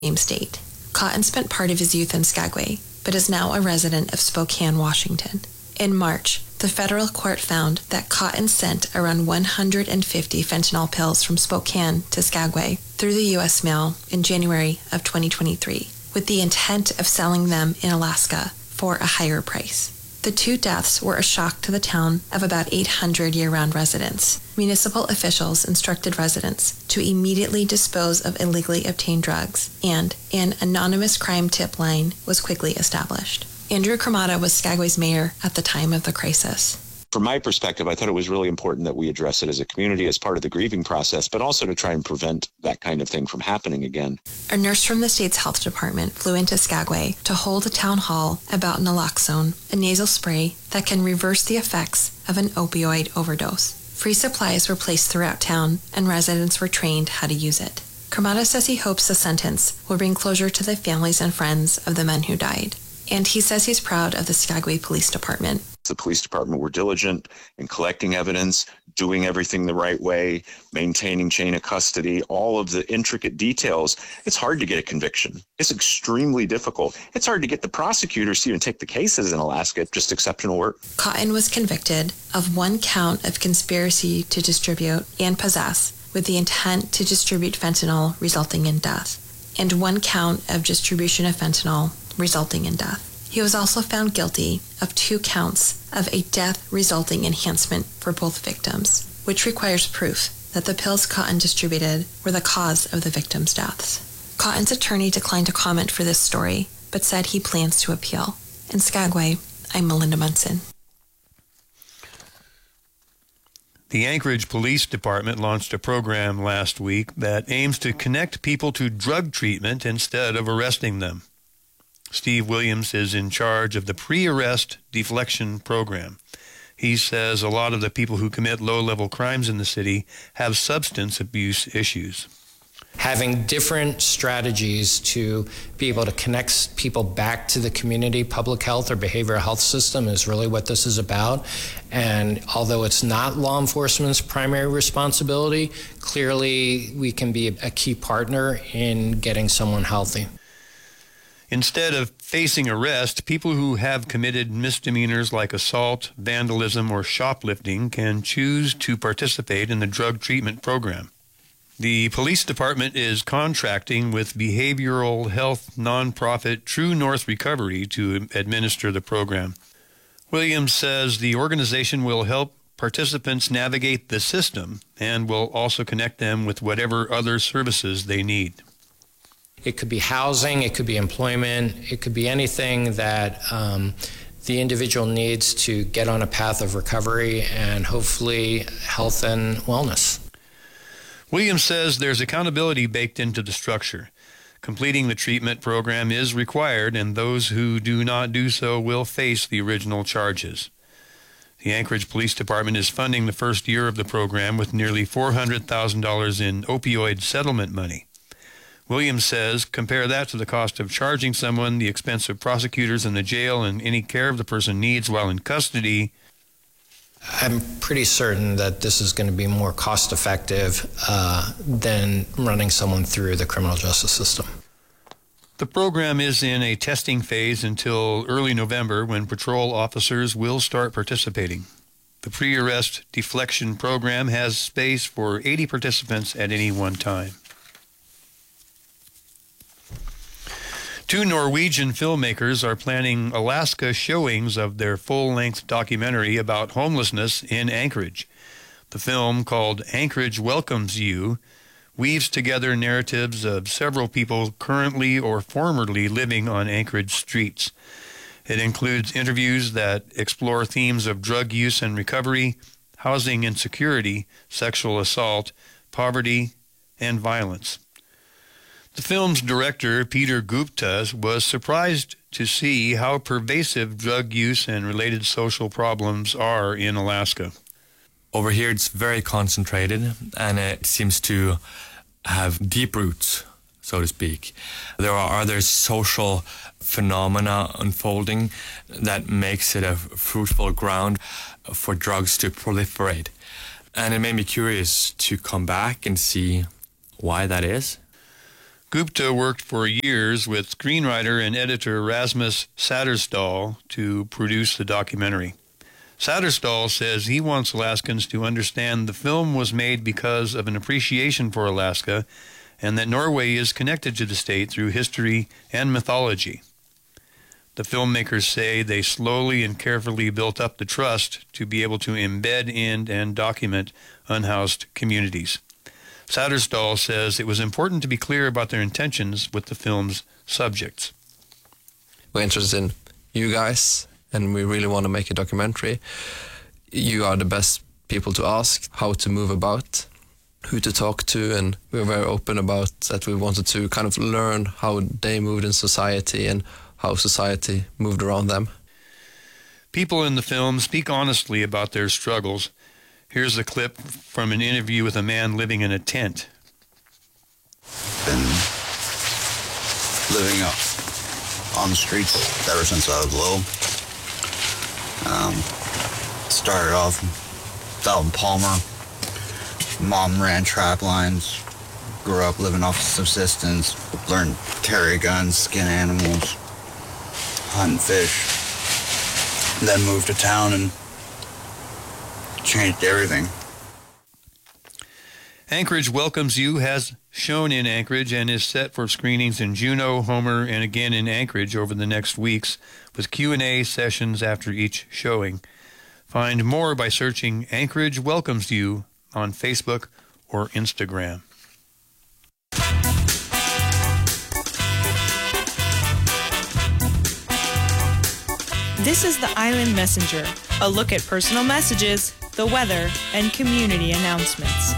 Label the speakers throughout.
Speaker 1: same state. Cotton spent part of his youth in Skagway, but is now a resident of Spokane, Washington. In March, the federal court found that Cotton sent around 150 fentanyl pills from Spokane to Skagway through the U.S. mail in January of 2023, with the intent of selling them in Alaska for a higher price. The 2 deaths were a shock to the town of about 800 year-round residents. Municipal officials instructed residents to immediately dispose of illegally obtained drugs, and an anonymous crime tip line was quickly established. Andrew Cremata was Skagway's mayor at the time of the crisis.
Speaker 2: From my perspective, I thought it was really important that we address it as a community as part of the grieving process, but also to try and prevent that kind of thing from happening again.
Speaker 1: A nurse from the state's health department flew into Skagway to hold a town hall about naloxone, a nasal spray that can reverse the effects of an opioid overdose. Free supplies were placed throughout town, and residents were trained how to use it. Cremata says he hopes the sentence will bring closure to the families and friends of the men who died. And he says he's proud of the Skagway Police Department.
Speaker 2: The police department were diligent in collecting evidence, doing everything the right way, maintaining chain of custody, all of the intricate details. It's hard to get a conviction. It's extremely difficult. It's hard to get the prosecutors to even take the cases in Alaska. Just exceptional work.
Speaker 1: Cotton was convicted of 1 count of conspiracy to distribute and possess with the intent to distribute fentanyl resulting in death, and 1 count of distribution of fentanyl resulting in death. He was also found guilty of 2 counts of a death-resulting enhancement for both victims, which requires proof that the pills Cotton distributed were the cause of the victims' deaths. Cotton's attorney declined to comment for this story, but said he plans to appeal. In Skagway, I'm Melinda Munson.
Speaker 3: The Anchorage Police Department launched a program last week that aims to connect people to drug treatment instead of arresting them. Steve Williams is in charge of the pre-arrest deflection program. He says a lot of the people who commit low-level crimes in the city have substance abuse issues.
Speaker 4: Having different strategies to be able to connect people back to the community public health or behavioral health system is really what this is about. And although it's not law enforcement's primary responsibility, clearly we can be a key partner in getting someone healthy.
Speaker 3: Instead of facing arrest, people who have committed misdemeanors like assault, vandalism, or shoplifting can choose to participate in the drug treatment program. The police department is contracting with behavioral health nonprofit True North Recovery to administer the program. Williams says the organization will help participants navigate the system and will also connect them with whatever other services they need.
Speaker 4: It could be housing, it could be employment, it could be anything that the individual needs to get on a path of recovery and hopefully health and wellness.
Speaker 3: Williams says there's accountability baked into the structure. Completing the treatment program is required, and those who do not do so will face the original charges. The Anchorage Police Department is funding the first year of the program with nearly $400,000 in opioid settlement money. Williams says, compare that to the cost of charging someone, the expense of prosecutors in the jail, and any care the person needs while in custody.
Speaker 4: I'm pretty certain that this is going to be more cost-effective than running someone through the criminal justice system.
Speaker 3: The program is in a testing phase until early November, when patrol officers will start participating. The pre-arrest deflection program has space for 80 participants at any one time. 2 Norwegian filmmakers are planning Alaska showings of their full-length documentary about homelessness in Anchorage. The film, called Anchorage Welcomes You, weaves together narratives of several people currently or formerly living on Anchorage streets. It includes interviews that explore themes of drug use and recovery, housing insecurity, sexual assault, poverty, and violence. The film's director, Peter Gupta, was surprised to see how pervasive drug use and related social problems are in Alaska.
Speaker 5: Over here it's very concentrated, and it seems to have deep roots, so to speak. There are other social phenomena unfolding that makes it a fruitful ground for drugs to proliferate. And it made me curious to come back and see why that is.
Speaker 3: Gupta worked for years with screenwriter and editor Rasmus Saderstall to produce the documentary. Saderstall says he wants Alaskans to understand the film was made because of an appreciation for Alaska and that Norway is connected to the state through history and mythology. The filmmakers say they slowly and carefully built up the trust to be able to embed in and document unhoused communities. Saderstall says it was important to be clear about their intentions with the film's subjects.
Speaker 6: We're interested in you guys, and we really want to make a documentary. You are the best people to ask how to move about, who to talk to, and we're very open about that. We wanted to kind of learn how they moved in society and how society moved around them.
Speaker 3: People in the film speak honestly about their struggles. Here's a clip from an interview with a man living in a tent.
Speaker 7: Been living on the streets ever since I was little. Started off out in Palmer. Mom ran trap lines. Grew up living off subsistence. Learned to carry guns, skin animals, hunt fish. Then moved to town and changed everything.
Speaker 3: Anchorage Welcomes You has shown in Anchorage and is set for screenings in Juneau, Homer, and again in Anchorage over the next weeks, with Q&A sessions after each showing. Find more by searching Anchorage Welcomes You on Facebook or Instagram.
Speaker 8: This is the Island Messenger, a look at personal messages, the weather, and community announcements.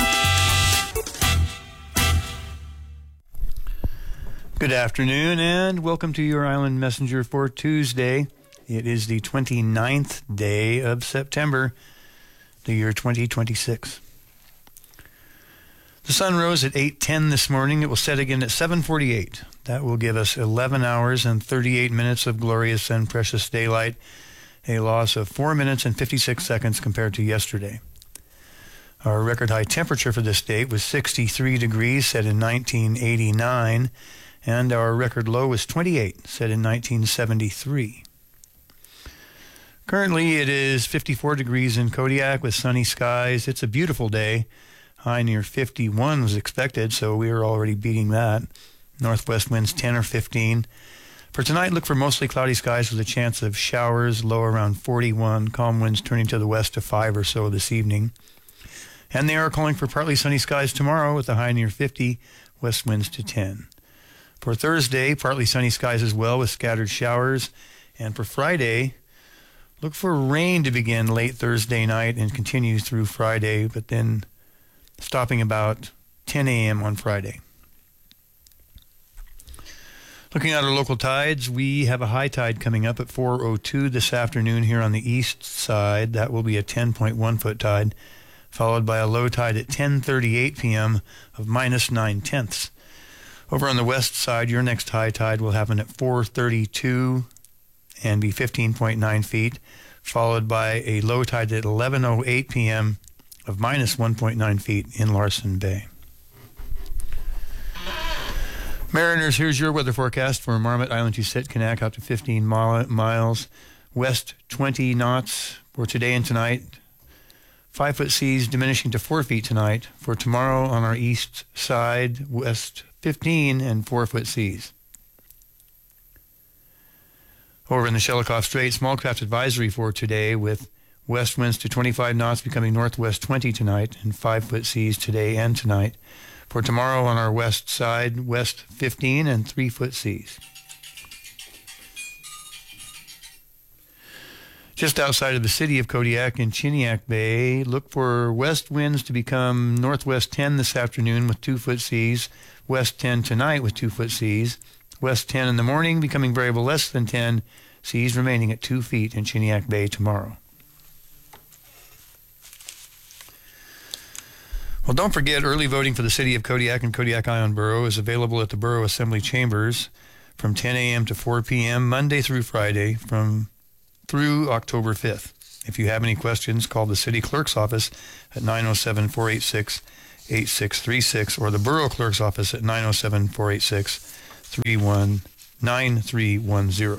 Speaker 3: Good afternoon and welcome to your Island Messenger for Tuesday. It is the 29th day of September, the year 2026. The sun rose at 8:10 this morning. It will set again at 7:48. That will give us 11 hours and 38 minutes of glorious and precious daylight, a loss of 4 minutes and 56 seconds compared to yesterday. Our record high temperature for this date was 63 degrees, set in 1989, and our record low was 28, set in 1973. Currently, it is 54 degrees in Kodiak with sunny skies. It's a beautiful day. High near 51 was expected, so we are already beating that. Northwest winds 10 or 15. For tonight, look for mostly cloudy skies with a chance of showers, low around 41. Calm winds turning to the west to 5 or so this evening. And they are calling for partly sunny skies tomorrow with a high near 50, west winds to 10. For Thursday, partly sunny skies as well with scattered showers. And for Friday, look for rain to begin late Thursday night and continue through Friday, but then stopping about 10 a.m. on Friday. Looking at our local tides, we have a high tide coming up at 4:02 this afternoon here on the east side. That will be a 10.1 foot tide, followed by a low tide at 10:38 p.m. of -9/10. Over on the west side, your next high tide will happen at 4:32 and be 15.9 feet, followed by a low tide at 11:08 p.m. of -1.9 feet in Larsen Bay. Mariners, here's your weather forecast for Marmot Island to Sitkinak, out to 15 miles. West 20 knots for today and tonight. 5 foot seas diminishing to 4 feet tonight. For tomorrow on our east side, west 15 and 4 foot seas. Over in the Shelikof Strait, small craft advisory for today with west winds to 25 knots becoming northwest 20 tonight and 5 foot seas today and tonight. For tomorrow on our west side, west 15 and 3 foot seas. Just outside of the city of Kodiak in Chiniak Bay, look for west winds to become northwest 10 this afternoon with 2 foot seas, west 10 tonight with 2 foot seas, west 10 in the morning becoming variable less than 10, seas remaining at 2 feet in Chiniak Bay tomorrow. Well, don't forget, early voting for the city of Kodiak and Kodiak Island Borough is available at the Borough Assembly Chambers from 10 a.m. to 4 p.m. Monday through Friday through October 5th. If you have any questions, call the city clerk's office at 907-486-8255. 907-486-8636 or the Borough Clerk's office at 907-486-9310.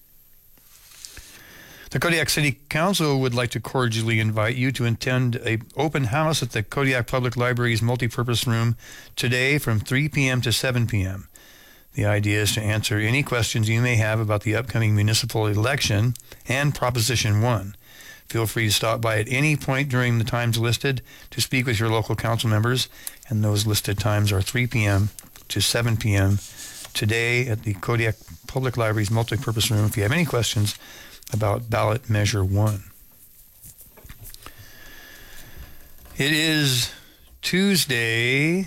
Speaker 3: The Kodiak City Council would like to cordially invite you to attend an open house at the Kodiak Public Library's multipurpose room today from 3 p.m. to 7 p.m. The idea is to answer any questions you may have about the upcoming municipal election and Proposition 1. Feel free to stop by at any point during the times listed to speak with your local council members, and those listed times are 3 p.m. to 7 p.m. today at the Kodiak Public Library's multipurpose room if you have any questions about ballot measure 1. It is Tuesday,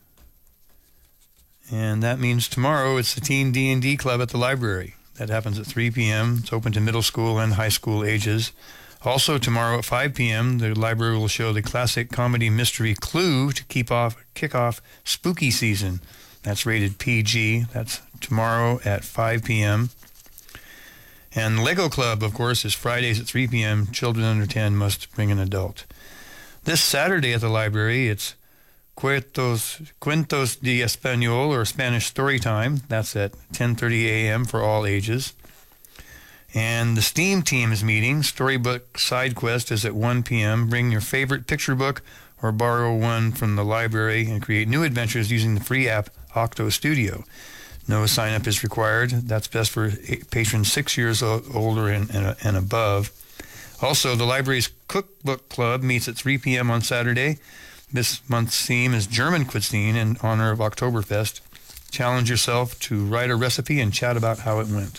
Speaker 3: and that means tomorrow it's the Teen D&D Club at the library. That happens at 3 p.m. It's open to middle school and high school ages. Also tomorrow at 5 p.m., the library will show the classic comedy mystery Clue to kick off spooky season. That's rated PG. That's tomorrow at 5 p.m. And Lego Club, of course, is Fridays at 3 p.m. Children under 10 must bring an adult. This Saturday at the library, it's Cuentos de Español, or Spanish Story Time. That's at 10:30 a.m. for all ages. And the STEAM team is meeting. Storybook Side Quest is at 1 p.m. Bring your favorite picture book or borrow one from the library and create new adventures using the free app Octo Studio. No sign-up is required. That's best for patrons 6 years older and above. Also, the library's Cookbook Club meets at 3 p.m. on Saturday. This month's theme is German cuisine in honor of Oktoberfest. Challenge yourself to write a recipe and chat about how it went.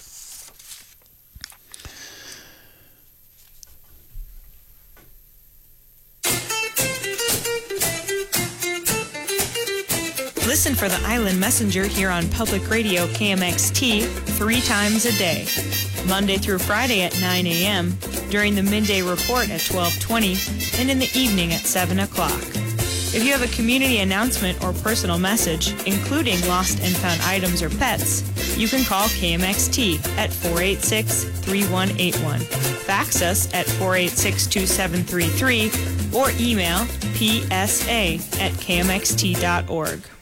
Speaker 8: Listen for the Island Messenger here on Public Radio KMXT 3 times a day, Monday through Friday at 9 a.m., during the midday report at 12:20, and in the evening at 7 o'clock. If you have a community announcement or personal message, including lost and found items or pets, you can call KMXT at 486-3181, fax us at 486-2733, or email psa@kmxt.org.